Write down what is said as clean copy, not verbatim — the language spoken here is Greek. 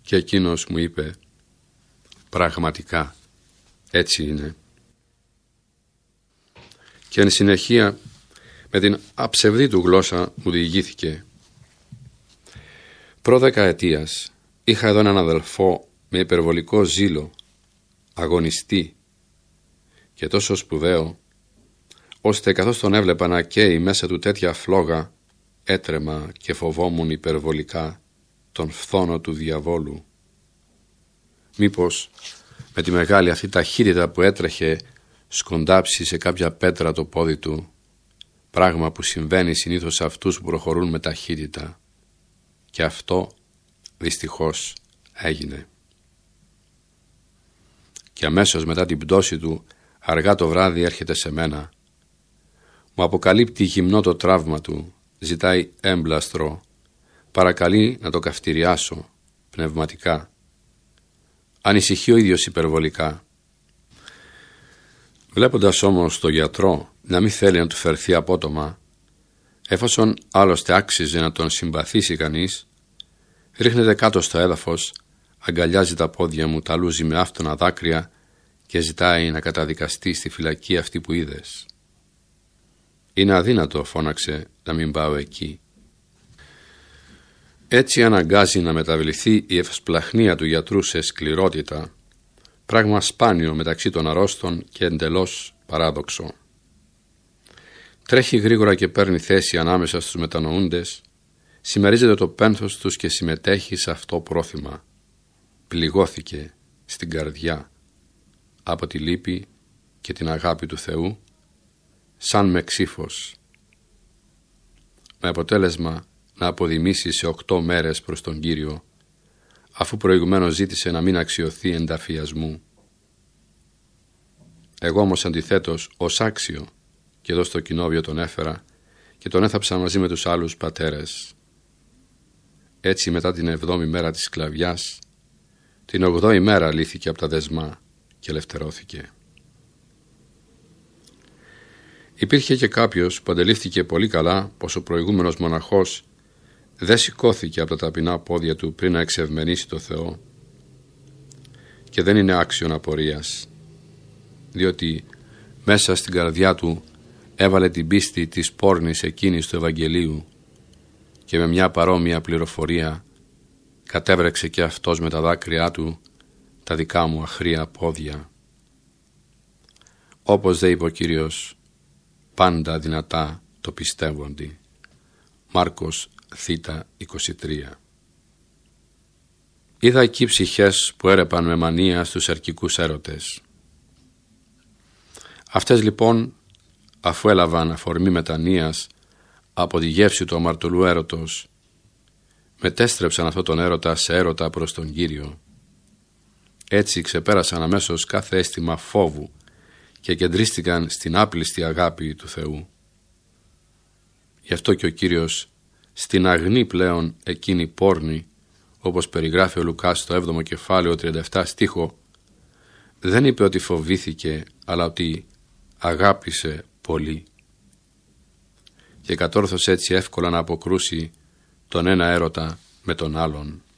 Και εκείνος μου είπε: «Πραγματικά έτσι είναι». Και εν συνεχεία με την αψευδή του γλώσσα μου διηγήθηκε: «Προ 10 ετίας είχα εδώ έναν αδελφό με υπερβολικό ζήλο, αγωνιστή και τόσο σπουδαίο, ώστε καθώς τον έβλεπα να καίει μέσα του τέτοια φλόγα, έτρεμα και φοβόμουν υπερβολικά τον φθόνο του διαβόλου. Μήπως με τη μεγάλη αυτή ταχύτητα που έτρεχε σκοντάψει σε κάποια πέτρα το πόδι του, πράγμα που συμβαίνει συνήθως σε αυτούς που προχωρούν με ταχύτητα. Και αυτό δυστυχώς έγινε. Και αμέσως μετά την πτώση του, αργά το βράδυ έρχεται σε μένα. Μου αποκαλύπτει γυμνό το τραύμα του, ζητάει έμπλαστρο, παρακαλεί να το καυτηριάσω πνευματικά. Ανησυχεί ο ίδιος υπερβολικά. Βλέποντας όμως το γιατρό να μην θέλει να του φερθεί απότομα, εφόσον άλλωστε άξιζε να τον συμπαθήσει κανείς, ρίχνεται κάτω στο έδαφος, αγκαλιάζει τα πόδια μου, ταλούζει με άφτωνα δάκρυα και ζητάει να καταδικαστεί στη φυλακή αυτή που είδες. «Είναι αδύνατο», φώναξε, «να μην πάω εκεί». Έτσι αναγκάζει να μεταβληθεί η ευσπλαχνία του γιατρού σε σκληρότητα, πράγμα σπάνιο μεταξύ των αρρώστων και εντελώς παράδοξο. Τρέχει γρήγορα και παίρνει θέση ανάμεσα στους μετανοούντες, συμμερίζεται το πένθος τους και συμμετέχει σε αυτό πρόθυμα. Πληγώθηκε στην καρδιά από τη λύπη και την αγάπη του Θεού, σαν με ξύφος, με αποτέλεσμα να αποδημήσει σε 8 μέρες προς τον Κύριο, αφού προηγουμένως ζήτησε να μην αξιωθεί ενταφιασμού. Εγώ όμως αντιθέτως ως άξιο και εδώ στο κοινόβιο τον έφερα και τον έθαψα μαζί με τους άλλους πατέρες. Έτσι μετά την 7η μέρα της σκλαβιάς, την 8η μέρα λύθηκε από τα δεσμά και ελευθερώθηκε. Υπήρχε και κάποιος που αντελήφθηκε πολύ καλά πως ο προηγούμενος μοναχός δεν σηκώθηκε από τα ταπεινά πόδια του πριν να εξευμενήσει το Θεό, και δεν είναι άξιον απορίας, διότι μέσα στην καρδιά του έβαλε την πίστη της πόρνης εκείνης του Ευαγγελίου και με μια παρόμοια πληροφορία κατέβρεξε και αυτός με τα δάκρυά του τα δικά μου αχρία πόδια. Όπως δε είπε ο Κύριος, πάντα δυνατά το πιστεύοντι. Μάρκος Θ 23. Είδα εκεί ψυχές που έρεπαν με μανία στους αρκικούς έρωτες. Αυτές λοιπόν, αφού έλαβαν αφορμή μετανοίας από τη γεύση του αμαρτωλού έρωτος, μετέστρεψαν αυτόν τον έρωτα σε έρωτα προς τον Κύριο. Έτσι ξεπέρασαν αμέσως κάθε αίσθημα φόβου και κεντρίστηκαν στην άπλιστη αγάπη του Θεού. Γι' αυτό και ο Κύριος στην αγνή πλέον εκείνη πόρνη, όπως περιγράφει ο Λουκάς στο 7ο κεφάλαιο 37 στίχο, δεν είπε ότι φοβήθηκε, αλλά ότι αγάπησε πολύ. Και κατόρθωσε έτσι εύκολα να αποκρούσει τον ένα έρωτα με τον άλλον.